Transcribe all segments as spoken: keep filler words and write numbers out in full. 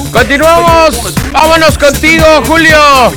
Continuamos. Vámonos contigo, Julio.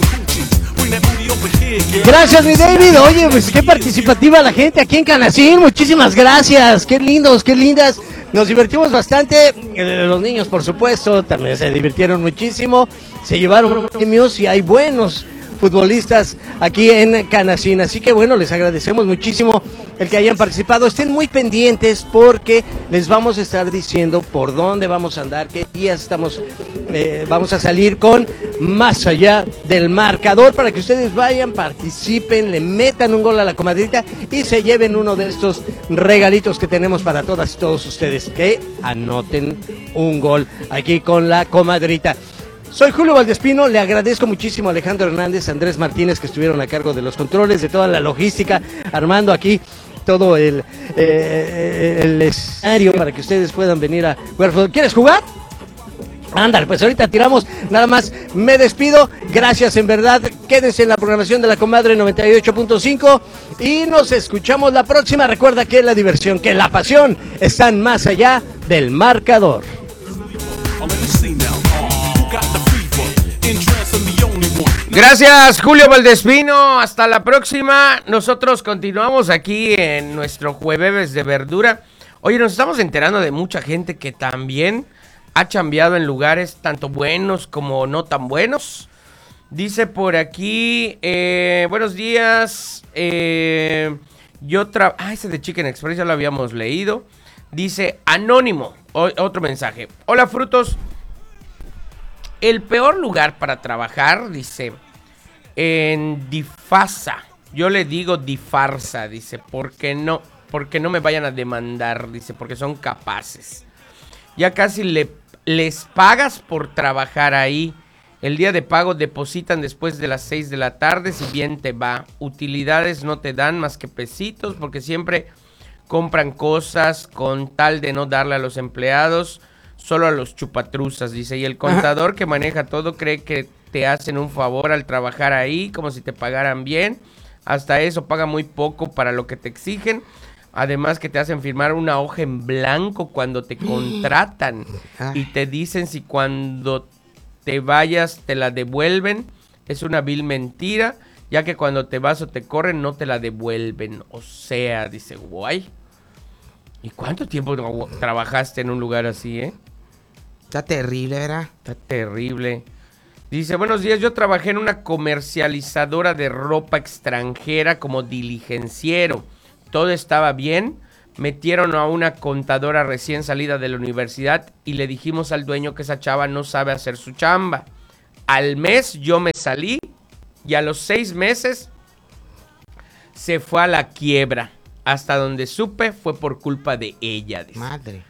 Gracias, mi David. Oye, pues qué participativa la gente aquí en Canacín. Muchísimas gracias. Qué lindos, qué lindas. Nos divertimos bastante. Eh, los niños, por supuesto, también se divirtieron muchísimo. Se llevaron premios y hay buenos futbolistas aquí en Canacín. Así que bueno, les agradecemos muchísimo el que hayan participado. Estén muy pendientes porque les vamos a estar diciendo por dónde vamos a andar, qué días estamos, eh, vamos a salir con Más Allá del Marcador, para que ustedes vayan, participen, le metan un gol a la comadrita y se lleven uno de estos regalitos que tenemos para todas y todos ustedes, que anoten un gol aquí con la comadrita. Soy Julio Valdespino, le agradezco muchísimo a Alejandro Hernández, Andrés Martínez, que estuvieron a cargo de los controles, de toda la logística, armando aquí todo el, eh, el escenario para que ustedes puedan venir a jugar fútbol. ¿Quieres jugar? Ándale, pues ahorita tiramos, nada más me despido, gracias en verdad, quédense en la programación de la Comadre noventa y ocho punto cinco y nos escuchamos la próxima. Recuerda que la diversión, que la pasión están más allá del marcador. Gracias, Julio Valdespino. Hasta la próxima. Nosotros continuamos aquí en nuestro Jueves de Verdura. Oye, nos estamos enterando de mucha gente que también ha chambeado en lugares tanto buenos como no tan buenos. Dice por aquí, eh, buenos días. Eh, yo tra... Ah, ese de Chicken Express ya lo habíamos leído. Dice Anónimo, o- otro mensaje. Hola, frutos. El peor lugar para trabajar, dice, en Difasa. Yo le digo Difarsa, dice, porque no, porque no me vayan a demandar, dice, porque son capaces. Ya casi le, les pagas por trabajar ahí. El día de pago depositan después de las seis de la tarde, si bien te va. Utilidades no te dan más que pesitos, porque siempre compran cosas con tal de no darle a los empleados. Solo a los chupatruzas, dice, y el contador Ajá. que maneja todo cree que te hacen un favor al trabajar ahí, como si te pagaran bien. Hasta eso paga muy poco para lo que te exigen. Además que te hacen firmar una hoja en blanco cuando te contratan. Y te dicen si cuando te vayas te la devuelven. Es una vil mentira, ya que cuando te vas o te corren no te la devuelven. O sea, dice, guay. ¿Y cuánto tiempo trabajaste en un lugar así, eh? Está terrible, ¿verdad? Está terrible. Dice, buenos días, yo trabajé en una comercializadora de ropa extranjera como diligenciero. Todo estaba bien. Metieron a una contadora recién salida de la universidad y le dijimos al dueño que esa chava no sabe hacer su chamba. Al mes yo me salí y a los seis meses se fue a la quiebra. Hasta donde supe fue por culpa de ella. Dice. Madre.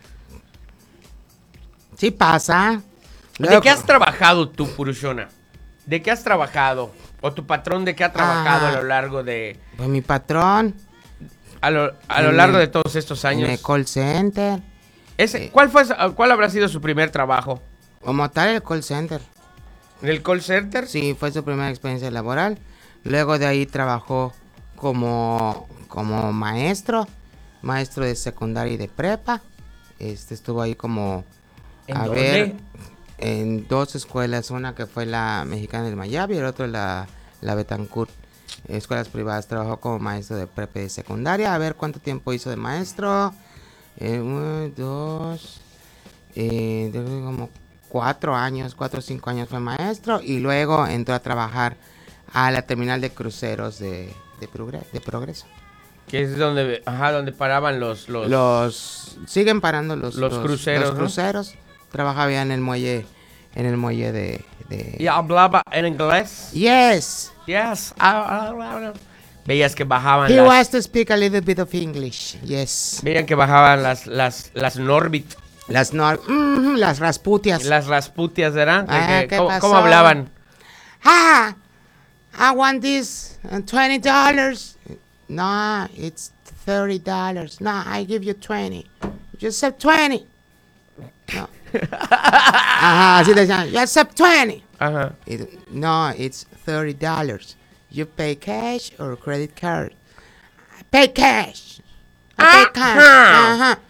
Sí pasa. ¿De qué has trabajado tú, Purushona? ¿De qué has trabajado? ¿O tu patrón de qué ha trabajado ah, a lo largo de...? Pues mi patrón. A lo, a lo largo el, de todos estos años. En el call center. Ese, ¿cuál, fue, ¿Cuál habrá sido su primer trabajo? Como tal, el call center. ¿En el call center? Sí, fue su primera experiencia laboral. Luego de ahí trabajó como... como maestro, maestro de secundaria y de prepa. Este estuvo ahí como ¿En a dónde? ver en dos escuelas, una que fue la Mexicana del Mayabi y el otro la, la Betancourt. Escuelas privadas, trabajó como maestro de prepa y de secundaria. A ver cuánto tiempo hizo de maestro. Eh, uno, dos, eh, como cuatro años, cuatro o cinco años fue maestro. Y luego entró a trabajar a la terminal de cruceros de, de, progre- de Progreso. Que es donde, ajá, donde paraban los, los... Los... Siguen parando los... Los, los cruceros, Los cruceros. ¿No? Trabajaba ya en el muelle... En el muelle de... de... ¿Y hablaba en inglés? Yes. Yes. Veías que bajaban He las... wants to speak a little bit of English. Yes. Veían que bajaban las, las, las Norbit. Las nor... Mm, las Rasputias. Las Rasputias, ¿verdad? Ah, que, ¿qué ¿cómo, pasó? ¿Cómo hablaban? Ah, I want this uh, twenty dollars. No, it's thirty dollars. No, I give you twenty. You accept twenty. No. Ajá, así decían. You accept twenty. Ajá. It, no, it's thirty dollars. You pay cash or credit card? I pay cash. I pay cash. Ajá.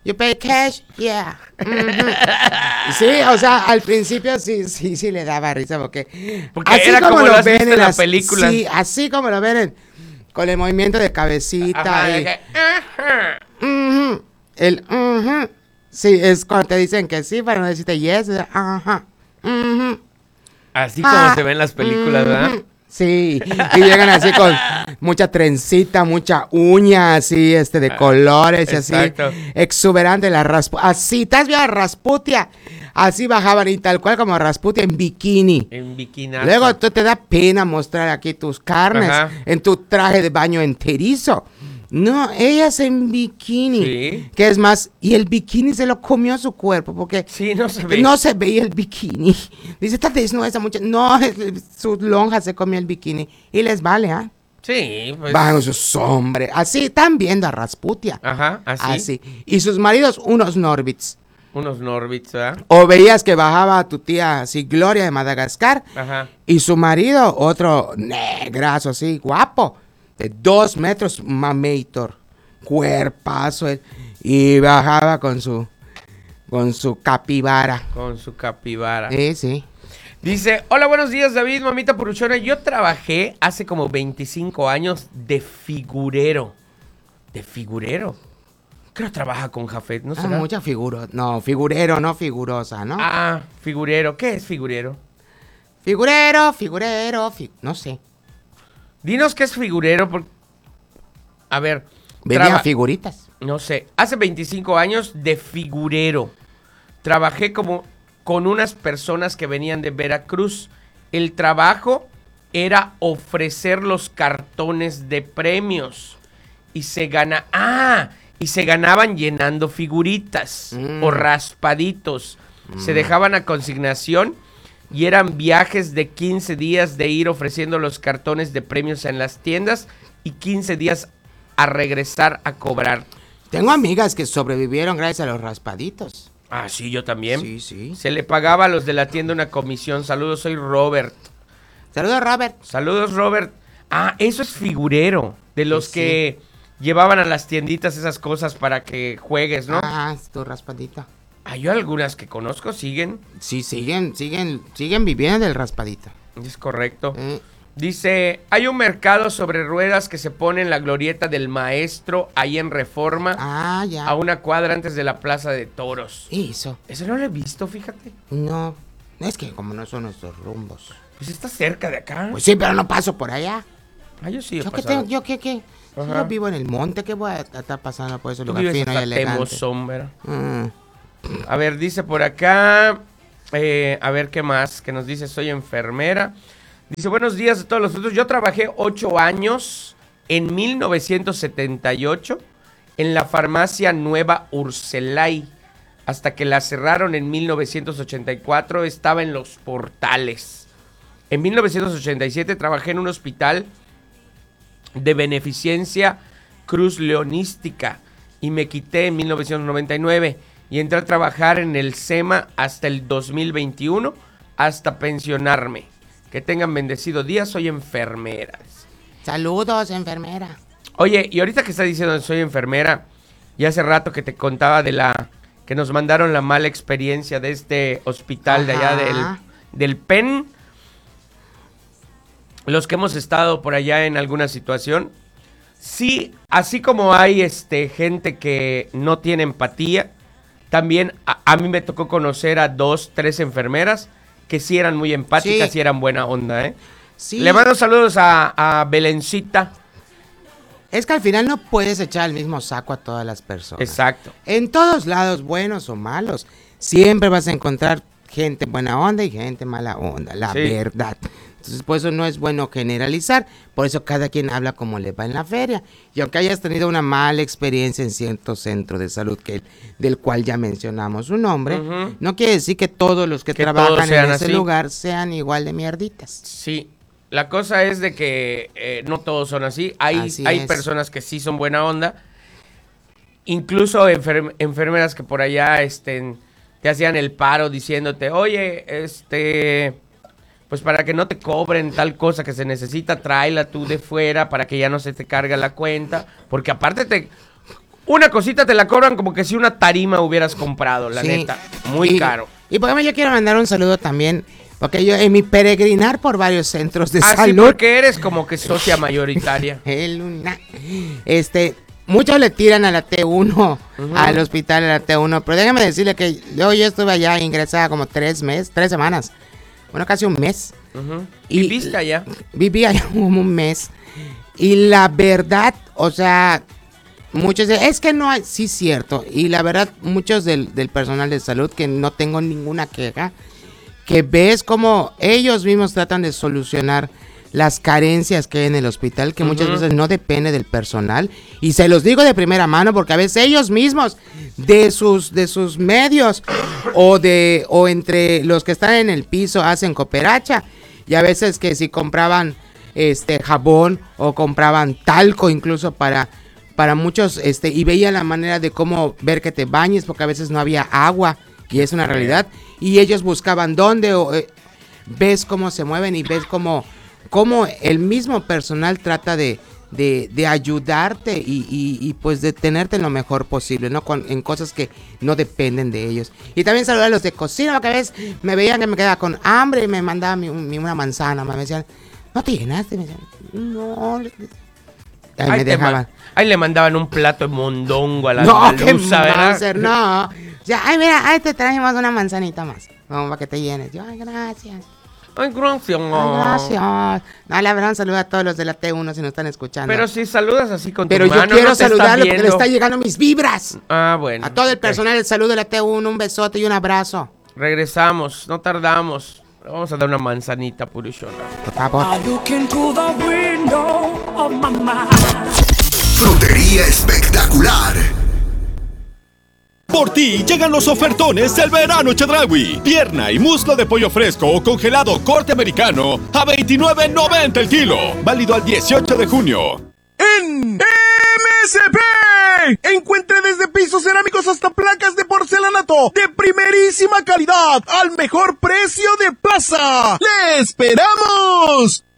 You pay cash, yeah. Mm-hmm. Sí, o sea, al principio sí, sí, sí le daba risa porque, porque así era como, como lo ven en la las, película. Sí, así como lo ven en, con el movimiento de cabecita. Ajá, y, que, uh-huh. Uh-huh, el uh-huh. Sí, es cuando te dicen que sí, para no decirte yes, uh-huh. Uh-huh. Así como ah, se ven las películas, uh-huh. ¿verdad? Sí, y llegan así con mucha trencita, mucha uña, así, este, de colores, ah, así, exuberante, la Rasputia, así, ¿estás viendo a Rasputia? Así bajaban y tal cual como Rasputia en bikini. En bikini. Luego tú te da pena mostrar aquí tus carnes, ajá. en tu traje de baño enterizo. No, ellas en bikini. Sí. Que es más, y el bikini se lo comió su cuerpo, porque sí, no se ve. No se veía el bikini. Dice, está desnuda esa muchacha. No, su lonja se comió el bikini. Y les vale, ¿ah? ¿eh? Sí, pues. Van sus hombres. Así, están viendo a Rasputia. Ajá, así. Así. Y sus maridos, unos Norbits. Unos Norbits, ¿verdad? O veías que bajaba a tu tía, así, Gloria de Madagascar. Ajá. Y su marido, otro negrazo, así, guapo. De dos metros, mameitor, cuerpazo, él, y bajaba con su, con su capibara. Con su capibara. Sí, sí. Dice, hola, buenos días, David, mamita Puruchona. Yo trabajé hace como veinticinco años de figurero. De figurero. Creo que trabaja con Jafet, ¿no será? Ah, mucha figura. No, figurero, no figurosa, ¿no? Ah, figurero. ¿Qué es figurero? Figurero, figurero, fi- no sé. Dinos qué es figurero, porque... A ver... Vendía traba... figuritas. No sé. Hace veinticinco años de figurero. Trabajé como con unas personas que venían de Veracruz. El trabajo era ofrecer los cartones de premios. Y se gana... ¡Ah! Y se ganaban llenando figuritas mm. o raspaditos. Mm. Se dejaban a consignación... Y eran viajes de quince días de ir ofreciendo los cartones de premios en las tiendas y quince días a regresar a cobrar. Tengo amigas que sobrevivieron gracias a los raspaditos. Ah, sí, yo también. Sí, sí. Se le pagaba a los de la tienda una comisión. Saludos, soy Robert. Saludos, Robert. Saludos, Robert. Ah, eso es figurero. De los sí, que sí. llevaban a las tienditas esas cosas para que juegues, ¿no? Ah, es tu raspadito. Hay algunas que conozco, siguen. Sí, siguen, siguen, siguen viviendo del raspadito. Es correcto. Eh. Dice, hay un mercado sobre ruedas que se pone en la glorieta del Maestro, ahí en Reforma. Ah, ya. A una cuadra antes de la Plaza de Toros. Eso. Eso no lo he visto, fíjate. No, es que como no son nuestros rumbos. Pues está cerca de acá. Pues sí, pero no paso por allá. Ah, yo sí he ¿Yo pasado. qué tengo? ¿Yo qué, qué? Si yo vivo en el monte, ¿qué voy a estar pasando por ese lugar fino y elegante? Sombra. Mm. A ver, dice por acá, eh, a ver qué más, que nos dice, soy enfermera. Dice, buenos días a todos los otros. Yo trabajé ocho años en mil novecientos setenta y ocho en la farmacia Nueva Urselay, hasta que la cerraron en mil novecientos ochenta y cuatro, estaba en Los Portales. En mil novecientos ochenta y siete trabajé en un hospital de beneficencia Cruz Leonística y me quité en mil novecientos noventa y nueve. Y entré a trabajar en el SEMA hasta el dos mil veintiuno, hasta pensionarme. Que tengan bendecido día, soy enfermera. Saludos, enfermera. Oye, y ahorita que estás diciendo soy enfermera, y hace rato que te contaba de la... que nos mandaron la mala experiencia de este hospital Ajá. de allá del, del P E N. Los que hemos estado por allá en alguna situación. Sí, así como hay este, gente que no tiene empatía... También a, a mí me tocó conocer a dos, tres enfermeras que sí eran muy empáticas sí. y eran buena onda, ¿eh? Sí. Le mando saludos a, a Belencita. Es que al final no puedes echar el mismo saco a todas las personas. Exacto. En todos lados, buenos o malos, siempre vas a encontrar gente buena onda y gente mala onda, la sí. verdad. Entonces, por eso no es bueno generalizar, por eso cada quien habla como le va en la feria. Y aunque hayas tenido una mala experiencia en cierto centro de salud, que del cual ya mencionamos su nombre, uh-huh. no quiere decir que todos los que, que trabajan en ese así. lugar sean igual de mierditas. Sí, la cosa es de que eh, no todos son así. Hay, así hay personas que sí son buena onda, incluso enfer- enfermeras que por allá estén, te hacían el paro diciéndote, oye, este... pues para que no te cobren tal cosa que se necesita, tráela tú de fuera para que ya no se te cargue la cuenta. Porque aparte te... una cosita te la cobran como que si una tarima hubieras comprado, la Sí. neta. Muy Y- caro. Y por ejemplo, yo quiero mandar un saludo también, porque yo en mi peregrinar por varios centros de Ah, sí, salud, porque eres como que socia mayoritaria. el una- este, muchos le tiran a la T uno, Ujú. al hospital de la T uno, pero déjame decirle que yo, yo estuve allá ingresada como tres meses, tres semanas, bueno, casi un mes. Ujú. Y- ¿Viviste allá? Viví allá como un mes. Y la verdad, o sea, muchos de, es que no hay, sí cierto. Y la verdad, muchos del, del personal de salud, que no tengo ninguna queja, que ves como ellos mismos tratan de solucionar las carencias que hay en el hospital, que muchas Ujú. veces no depende del personal. Y se los digo de primera mano, porque a veces ellos mismos, de sus, de sus medios, o de, o entre los que están en el piso, hacen cooperacha. Y a veces que si compraban este jabón o compraban talco incluso para, para muchos, este, y veían la manera de cómo ver que te bañes, porque a veces no había agua, y es una realidad. Y ellos buscaban dónde, o, eh, ves cómo se mueven y ves cómo, cómo el mismo personal trata de, de, de ayudarte y, y, y, pues de tenerte en lo mejor posible, ¿no? Con, en cosas que no dependen de ellos. Y también saludar a los de cocina, porque a veces me veían que me quedaba con hambre y me mandaban mi, mi- una manzana, me decían, ¿no te llenaste? Me decían, no. Ahí Ahí, me te dejaban. ma- ahí le mandaban un plato de mondongo a la No, qué andaluza, ¿verdad? Mauser, no. Ya, ay, mira, ay, te trajimos una manzanita más. Vamos, para que te llenes. Yo, ay, gracias. Ay, gracias. Ay, gracias. No, la verdad, un saludo a todos los de la T uno si nos están escuchando. Pero si saludas así con Pero tu yo mano, quiero no te están saludarlo porque le viendo. está llegando mis vibras. Ah, bueno. A todo el ok. personal del saludo de la T uno, un besote y un abrazo. Regresamos, no tardamos. Vamos a dar una manzanita, Purushona. Por favor. I look into the window of my mind. Frutería espectacular. Por ti llegan los ofertones del verano Chedraui. Pierna y muslo de pollo fresco o congelado corte americano a veintinueve noventa el kilo. Válido al dieciocho de junio. En M S P. Encuentre desde pisos cerámicos hasta placas de porcelanato de primerísima calidad al mejor precio de plaza. ¡Le esperamos!